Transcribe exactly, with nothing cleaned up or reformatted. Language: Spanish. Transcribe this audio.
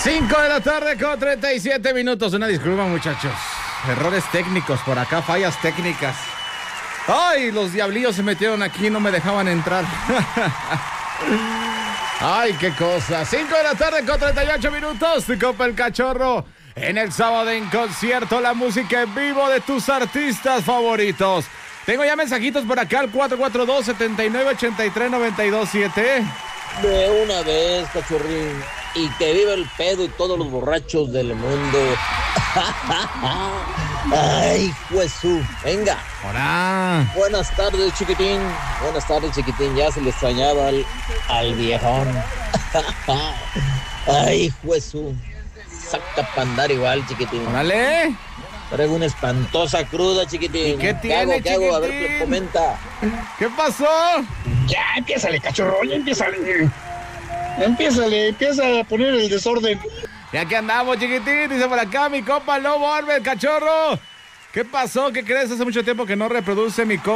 cinco de la tarde con treinta y siete minutos. Una disculpa, muchachos. Errores técnicos por acá, fallas técnicas. Ay, los diablillos se metieron aquí y no me dejaban entrar. Ay, qué cosa. cinco de la tarde con treinta y ocho minutos. Tu Copa El Cachorro. En el sábado en concierto, la música en vivo de tus artistas favoritos. Tengo ya mensajitos por acá al cuatro cuatro dos, siete nueve, ocho tres, nueve dos siete. De una vez, cachorrín. Y que viva el pedo y todos los borrachos del mundo. Ay, Jesús. Venga. Hola. Buenas tardes, chiquitín. Buenas tardes, chiquitín. Ya se le extrañaba al, al viejón. Ay, Jesús. Saca para andar igual, chiquitín. Dale. Traigo una espantosa cruda, chiquitín. ¿Y qué tiene, ¿Qué hago? ¿Qué hago? A ver, chiquitín? comenta. ¿Qué pasó? Ya, empiézale, cachorro, ya empiézale. Empiézale, empieza a poner el desorden. Ya que andamos, chiquitín, dice por acá mi compa Lobo Orbe, el cachorro. ¿Qué pasó? ¿Qué crees? Hace mucho tiempo que no reproduce mi compa.